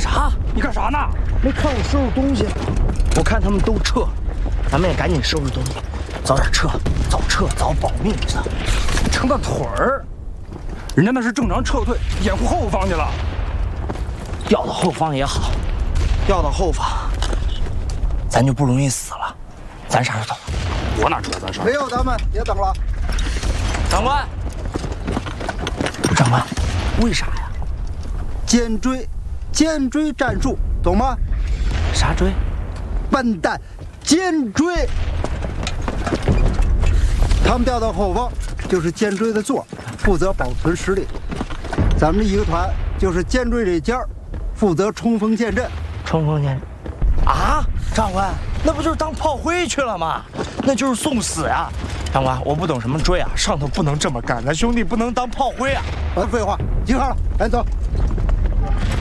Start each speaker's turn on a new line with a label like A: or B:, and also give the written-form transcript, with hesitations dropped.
A: 啥？
B: 你干啥呢？
A: 没看我收拾东西？我看他们都撤，咱们也赶紧收拾东西，早点撤，早撤早保命去。
B: 撑大腿儿，人家那是正常撤退，掩护后方去了。
A: 调到后方也好，调到后方，咱就不容易死了。咱啥时候走？
B: 我哪知道咱啥？
C: 没有，咱们别等了。
A: 长官，长官，为啥呀？
C: 尖锥战术，懂吗？
A: 啥锥？
C: 笨蛋，尖锥。他们调到后方，就是尖锥的座，负责保存实力。咱们这一个团就是尖锥这尖儿，负责冲锋陷阵。
A: 冲锋陷阵？啊，长官，那不就是当炮灰去了吗？那就是送死呀！长官，我不懂什么锥啊，上头不能这么干，咱兄弟不能当炮灰啊！
C: 别废话，集合了，赶紧走。